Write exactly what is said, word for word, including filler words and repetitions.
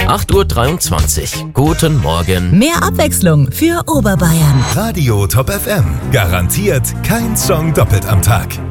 acht Uhr dreiundzwanzig. Guten Morgen. Mehr Abwechslung für Oberbayern. Radio Top F M. Garantiert kein Song doppelt am Tag.